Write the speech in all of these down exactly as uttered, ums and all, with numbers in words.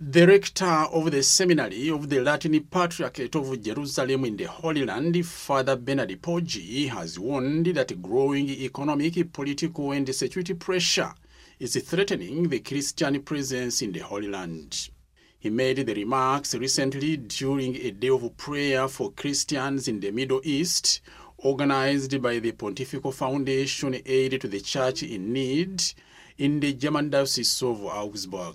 The rector of the seminary of the Latin Patriarchate of Jerusalem in the Holy Land, Father Bernard Poggi, has warned that growing economic, political and security pressure is threatening the Christian presence in the Holy Land. He made the remarks recently during a day of prayer for Christians in the Middle East, organized by the Pontifical Foundation Aid to the Church in Need in the German Diocese of Augsburg.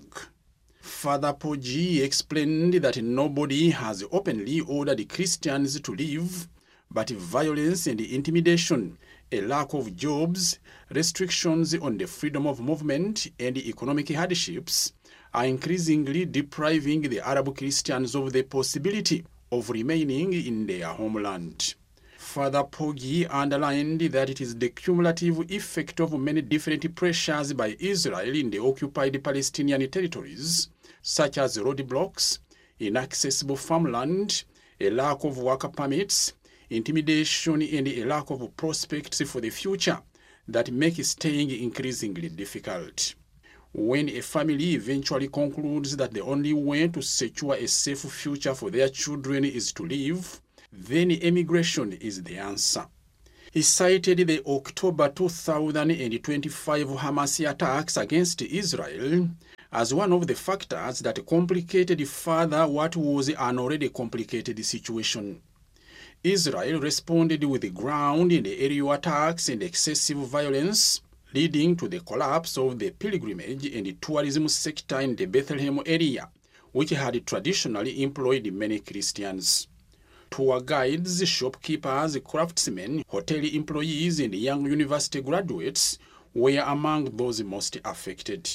Father Poggi explained that nobody has openly ordered Christians to leave, but violence and intimidation, a lack of jobs, restrictions on the freedom of movement, and economic hardships are increasingly depriving the Arab Christians of the possibility of remaining in their homeland. Father Poggi underlined that it is the cumulative effect of many different pressures by Israel in the occupied Palestinian territories, such as roadblocks, inaccessible farmland, a lack of work permits, intimidation, and a lack of prospects for the future that make staying increasingly difficult. When a family eventually concludes that the only way to secure a safe future for their children is to leave, then emigration is the answer. He cited the October two thousand twenty-five Hamas attacks against Israel as one of the factors that complicated further what was an already complicated situation. Israel responded with ground and aerial attacks and excessive violence, leading to the collapse of the pilgrimage and tourism sector in the Bethlehem area, which had traditionally employed many Christians. Tour guides, shopkeepers, craftsmen, hotel employees, and young university graduates were among those most affected.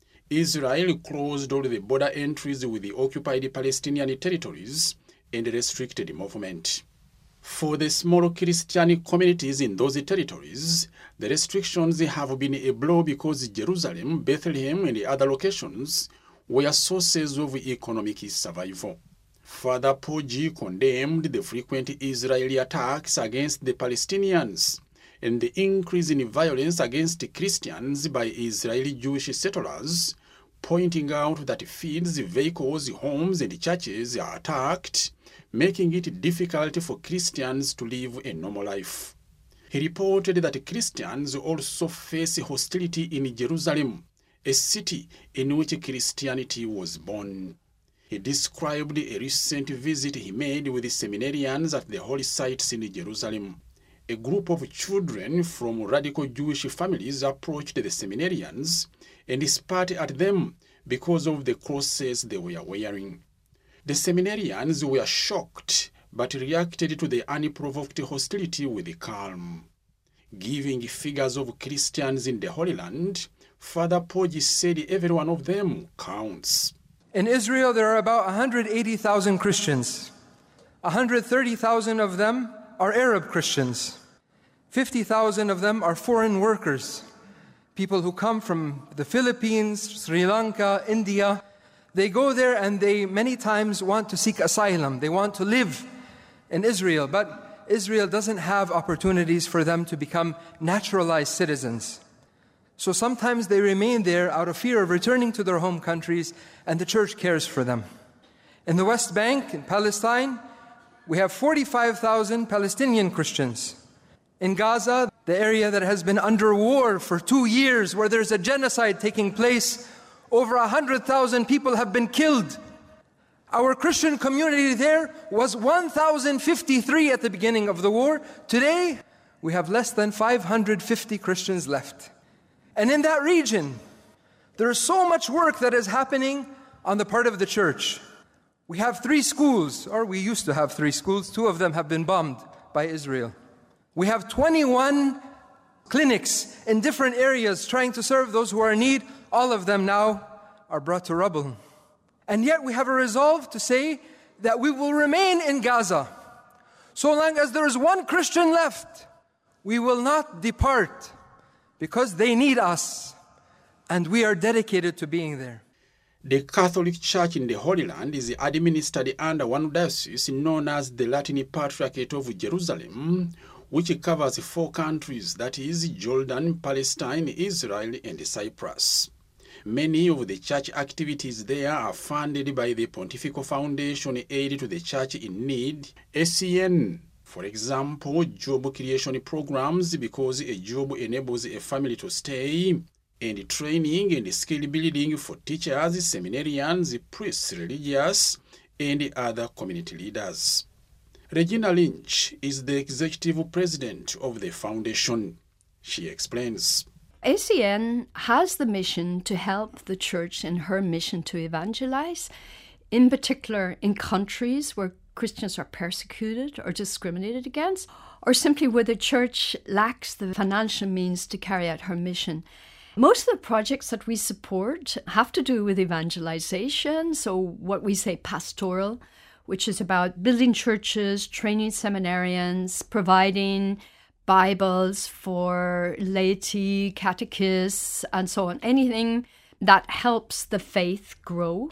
Israel closed all the border entries with the occupied Palestinian territories and restricted movement. For the small Christian communities in those territories, the restrictions have been a blow because Jerusalem, Bethlehem, and other locations were sources of economic survival. Father Poggi condemned the frequent Israeli attacks against the Palestinians and the increase in violence against Christians by Israeli Jewish settlers, pointing out that fields, vehicles, homes, and churches are attacked, making it difficult for Christians to live a normal life. He reported that Christians also face hostility in Jerusalem, a city in which Christianity was born. He described a recent visit he made with the seminarians at the holy sites in Jerusalem. A group of children from radical Jewish families approached the seminarians and spat at them because of the crosses they were wearing. The seminarians were shocked but reacted to the unprovoked hostility with calm. Giving figures of Christians in the Holy Land, Father Poggi said every one of them counts. In Israel, there are about one hundred eighty thousand Christians. one hundred thirty thousand of them are Arab Christians. fifty thousand of them are foreign workers, people who come from the Philippines, Sri Lanka, India. They go there and they many times want to seek asylum. They want to live in Israel, but Israel doesn't have opportunities for them to become naturalized citizens. So sometimes they remain there out of fear of returning to their home countries, and the church cares for them. In the West Bank, in Palestine, we have forty-five thousand Palestinian Christians. In Gaza, the area that has been under war for two years, where there's a genocide taking place, over one hundred thousand people have been killed. Our Christian community there was one thousand fifty-three at the beginning of the war. Today, we have less than five hundred fifty Christians left. And in that region, there is so much work that is happening on the part of the church. We have three schools, or we used to have three schools. Two of them have been bombed by Israel. We have twenty-one clinics in different areas trying to serve those who are in need. All of them now are brought to rubble. And yet we have a resolve to say that we will remain in Gaza. So long as there is one Christian left, we will not depart, because they need us, and we are dedicated to being there. The Catholic Church in the Holy Land is administered under one diocese known as the Latin Patriarchate of Jerusalem, which covers four countries, that is, Jordan, Palestine, Israel, and Cyprus. Many of the church activities there are funded by the Pontifical Foundation Aid to the Church in Need, A C N. For example, job creation programs because a job enables a family to stay, and training and skill building for teachers, seminarians, priests, religious, and other community leaders. Regina Lynch is the executive president of the foundation. She explains. A C N has the mission to help the church in her mission to evangelize, in particular in countries where Christians are persecuted or discriminated against, or simply where the church lacks the financial means to carry out her mission. Most of the projects that we support have to do with evangelization, so what we say pastoral, which is about building churches, training seminarians, providing Bibles for laity, catechists, and so on. Anything that helps the faith grow.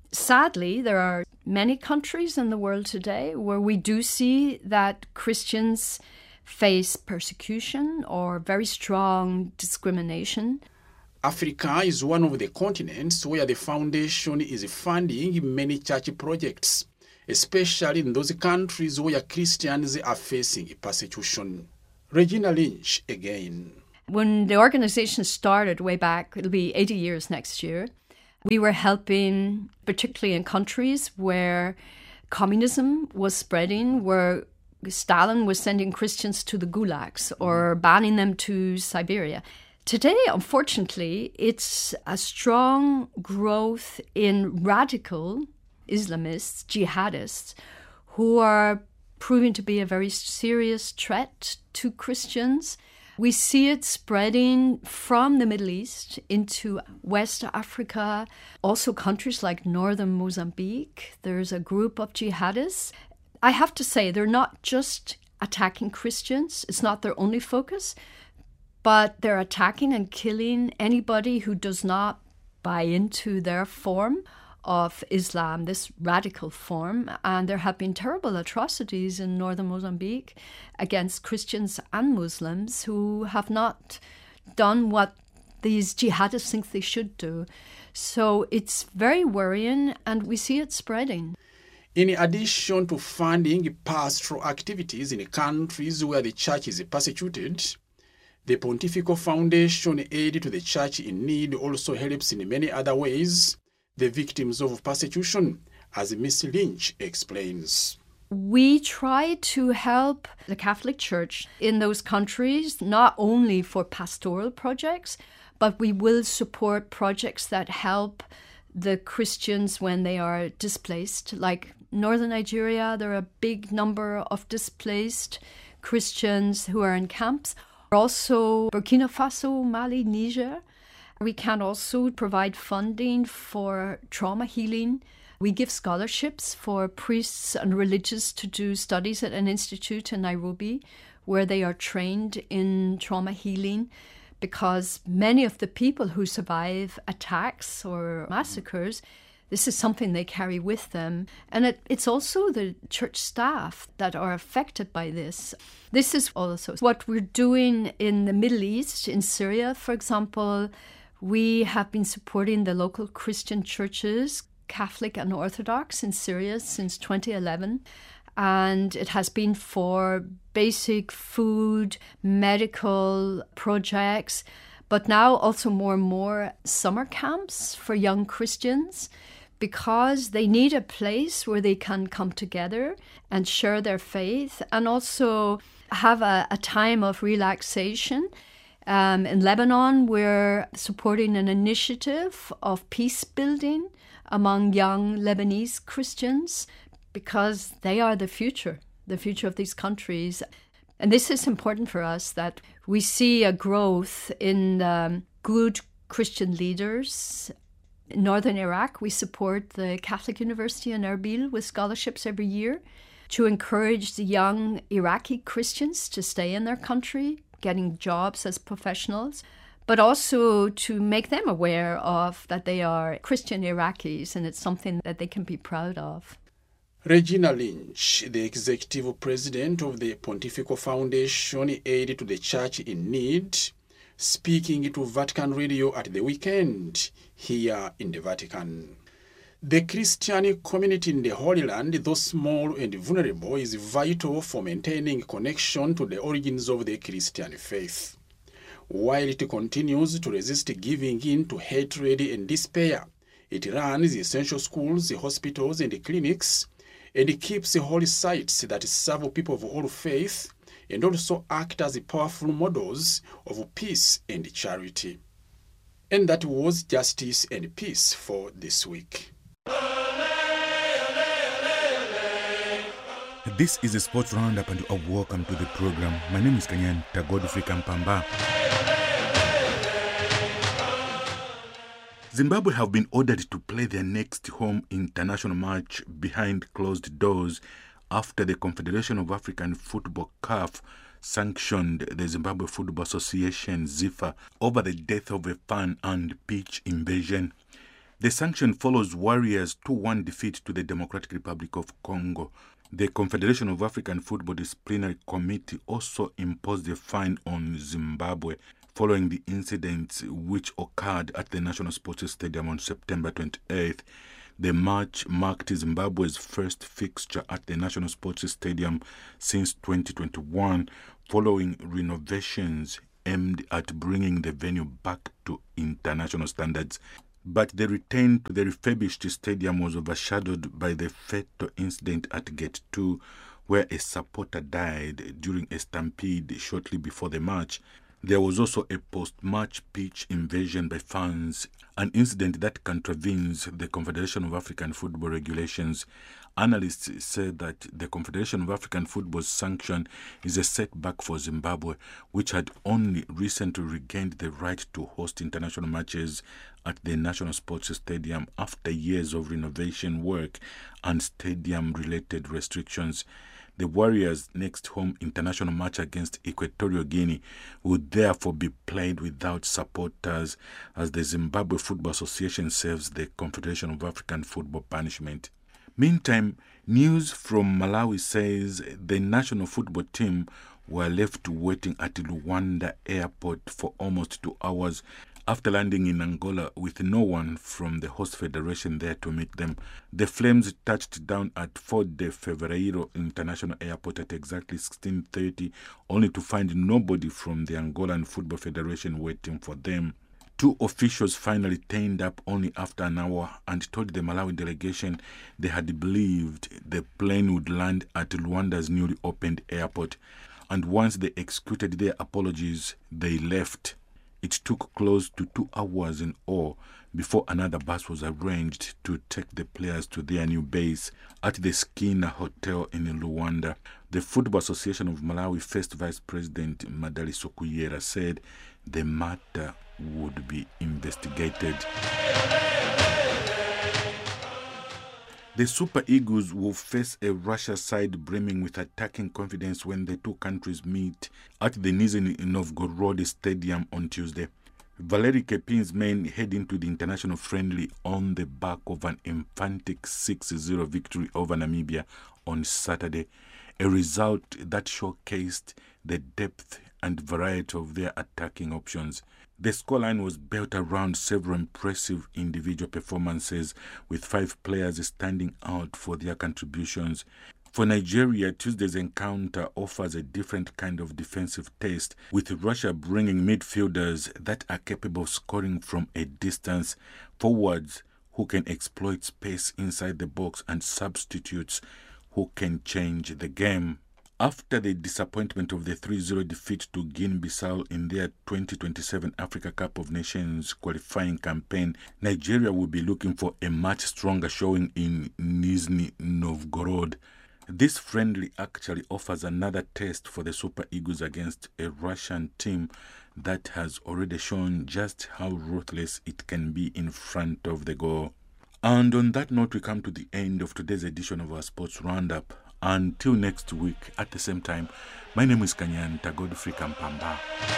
Sadly, there are many countries in the world today where we do see that Christians face persecution or very strong discrimination. Africa is one of the continents where the foundation is funding many church projects, especially in those countries where Christians are facing persecution. Regina Lynch again. When the organization started way back, it'll be eighty years next year, we were helping, particularly in countries where communism was spreading, where Stalin was sending Christians to the gulags or banning them to Siberia. Today, unfortunately, it's a strong growth in radical Islamists, jihadists, who are proving to be a very serious threat to Christians. We see it spreading from the Middle East into West Africa, also countries like northern Mozambique. There's a group of jihadists. I have to say, they're not just attacking Christians. It's not their only focus, but they're attacking and killing anybody who does not buy into their form of Islam, this radical form. And there have been terrible atrocities in northern Mozambique against Christians and Muslims who have not done what these jihadists think they should do. So it's very worrying, and we see it spreading. In addition to funding pastoral activities in countries where the church is persecuted, the Pontifical Foundation Aid to the Church in Need also helps in many other ways the victims of persecution, as Miss Lynch explains. We try to help the Catholic Church in those countries, not only for pastoral projects, but we will support projects that help the Christians when they are displaced. Like northern Nigeria, there are a big number of displaced Christians who are in camps. Also, Burkina Faso, Mali, Niger. We can also provide funding for trauma healing. We give scholarships for priests and religious to do studies at an institute in Nairobi where they are trained in trauma healing, because many of the people who survive attacks or massacres, this is something they carry with them. And it, it's also the church staff that are affected by this. This is also what we're doing in the Middle East, in Syria, for example. We have been supporting the local Christian churches, Catholic and Orthodox, in Syria since twenty eleven. And it has been for basic food, medical projects, but now also more and more summer camps for young Christians, because they need a place where they can come together and share their faith and also have a, a time of relaxation. Um, in Lebanon, we're supporting an initiative of peace building among young Lebanese Christians, because they are the future, the future of these countries. And this is important for us, that we see a growth in um, good Christian leaders. In northern Iraq, we support the Catholic University in Erbil with scholarships every year to encourage the young Iraqi Christians to stay in their country, getting jobs as professionals, but also to make them aware of that they are Christian Iraqis, and it's something that they can be proud of. Regina Lynch, the executive president of the Pontifical Foundation Aid to the Church in Need, speaking to Vatican Radio at the weekend here in the Vatican. The Christian community in the Holy Land, though small and vulnerable, is vital for maintaining connection to the origins of the Christian faith. While it continues to resist giving in to hatred and despair, it runs essential schools, hospitals, and clinics, and keeps holy sites that serve people of all faith, and also act as powerful models of peace and charity. And that was Justice and Peace for this week. This is a Sports Roundup and a welcome to the program. My name is Kanyan Tagodfrey Kampamba. Zimbabwe have been ordered to play their next home international match behind closed doors after the Confederation of African Football C A F sanctioned the Zimbabwe Football Association ZIFA over the death of a fan and pitch invasion. The sanction follows Warriors two one defeat to the Democratic Republic of Congo. The Confederation of African Football Disciplinary Committee also imposed a fine on Zimbabwe following the incidents which occurred at the National Sports Stadium on September twenty-eighth. The match marked Zimbabwe's first fixture at the National Sports Stadium since twenty twenty-one, following renovations aimed at bringing the venue back to international standards. But the return to the refurbished stadium was overshadowed by the fatal incident at Gate two, where a supporter died during a stampede shortly before the match. There was also a post-match pitch invasion by fans, an incident that contravenes the Confederation of African Football regulations. Analysts said that the Confederation of African Football's sanction is a setback for Zimbabwe, which had only recently regained the right to host international matches at the National Sports Stadium after years of renovation work and stadium-related restrictions. The Warriors' next home international match against Equatorial Guinea would therefore be played without supporters as the Zimbabwe Football Association serves the Confederation of African Football punishment. Meantime, news from Malawi says the national football team were left waiting at Luanda airport for almost two hours after landing in Angola with no one from the host federation there to meet them. The Flames touched down at Fort de Fevereiro International Airport at exactly sixteen thirty, only to find nobody from the Angolan Football Federation waiting for them. Two officials finally turned up only after an hour and told the Malawi delegation they had believed the plane would land at Luanda's newly opened airport. And once they executed their apologies, they left. It took close to two hours in all before another bus was arranged to take the players to their new base at the Skinner Hotel in Luanda. The Football Association of Malawi First Vice President Madali Sokuyera said the matter would be investigated. The Super Eagles will face a Russia side brimming with attacking confidence when the two countries meet at the Nizhny Novgorod Stadium on Tuesday. Valery Kepin's men head into the international friendly on the back of an emphatic six zero victory over Namibia on Saturday, a result that showcased the depth and variety of their attacking options. The scoreline was built around several impressive individual performances, with five players standing out for their contributions. For Nigeria, Tuesday's encounter offers a different kind of defensive test, with Russia bringing midfielders that are capable of scoring from a distance, forwards who can exploit space inside the box, and substitutes who can change the game. After the disappointment of the three zero defeat to Guinea-Bissau in their twenty twenty-seven Africa Cup of Nations qualifying campaign, Nigeria will be looking for a much stronger showing in Nizhny Novgorod. This friendly actually offers another test for the Super Eagles against a Russian team that has already shown just how ruthless it can be in front of the goal. And on that note, we come to the end of today's edition of our Sports Roundup. Until next week at the same time, my name is Kanyan Tagodfrey Kampamba.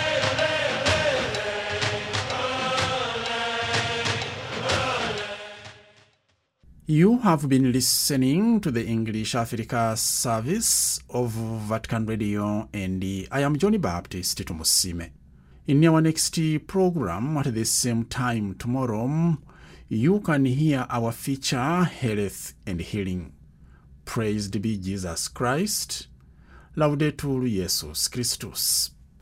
You have been listening to the English Africa service of Vatican Radio, and I am Johnny Baptist Tumusime. In our next program at the same time tomorrow, you can hear our feature, Health and Healing. Praised be Jesus Christ. Laudetur Jesus Christus.